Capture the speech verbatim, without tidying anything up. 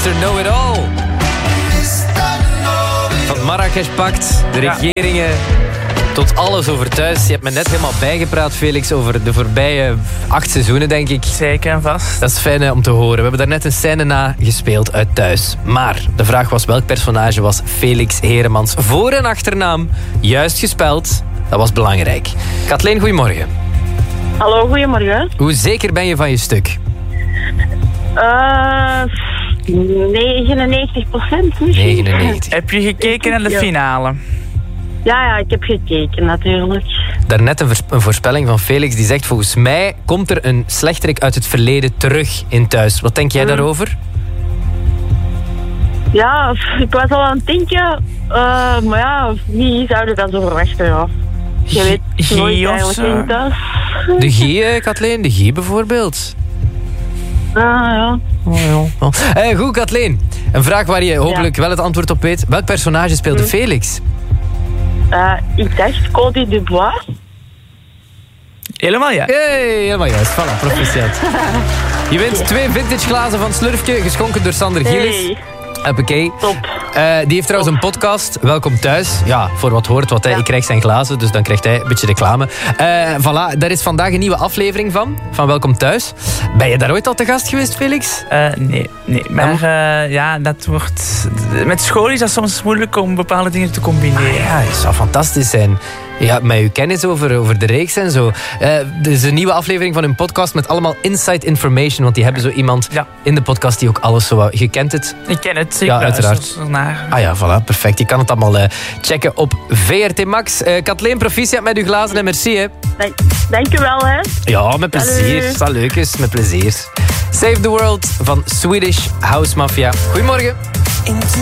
mister Know-It-All. Van Marrakesh Pact, de regeringen... Ja. Tot alles over thuis. Je hebt me net helemaal bijgepraat, Felix, over de voorbije acht seizoenen, denk ik. Zeker en vast. Dat is fijn om te horen. We hebben daar net een scène na gespeeld uit Thuis. Maar de vraag was, welk personage was Felix Heremans voor- en achternaam juist gespeld? Dat was belangrijk. Kathleen, goedemorgen. Hallo, goedemorgen. Hoe zeker ben je van je stuk? Uh, negenennegentig procent misschien. negenennegentig. Heb je gekeken naar de finale? Ja, ja, ik heb gekeken natuurlijk. Daarnet een, een voorspelling van Felix die zegt, volgens mij komt er een slechterik uit het verleden terug in Thuis. Wat denk jij hmm. daarover? Ja, ik was al aan het denken, uh, maar ja, wie zou je dat zo verwachten, ja. Je weet G- nooit G- eigenlijk in Thuis. De Guy, Kathleen, de Guy bijvoorbeeld. Ah, ja. Oh, ja. Hey, goed, Kathleen. Een vraag waar je hopelijk ja. wel het antwoord op weet. Welk personage speelde hmm. Felix? Uh, ik dacht Cody Dubois. Helemaal ja. Hey, helemaal juist. Voilà, proficiat. Je wint twee vintage glazen van Slurfje, geschonken door Sander Gillis. Hey. Hoppakee. Top. Uh, die heeft trouwens Top. een podcast, Welkom Thuis. Ja, voor wat hoort wat. Hè. Ja. Ik krijg zijn glazen, dus dan krijgt hij een beetje reclame. Uh, voilà, daar is vandaag een nieuwe aflevering van, van Welkom Thuis. Ben je daar ooit al te gast geweest, Felix? Uh, nee, nee. Maar uh, ja, dat wordt... Met school is dat soms moeilijk om bepaalde dingen te combineren. Ah, ja, het zou fantastisch zijn. Ja, met uw kennis over, over de reeks en zo. Uh, er is een nieuwe aflevering van hun podcast met allemaal inside information. Want die hebben zo iemand ja. in de podcast die ook alles zo... Je kent het? Ik ken het. Ik ja, uiteraard. Ernaar. Ah ja, voilà, perfect. Je kan het allemaal uh, checken op V R T Max. Uh, Kathleen, proficiat met uw glazen en merci, hè. Dank, dank u wel, hè. Ja, met plezier. Dat leuk is, met plezier. Save the World van Swedish House Mafia. Goedemorgen.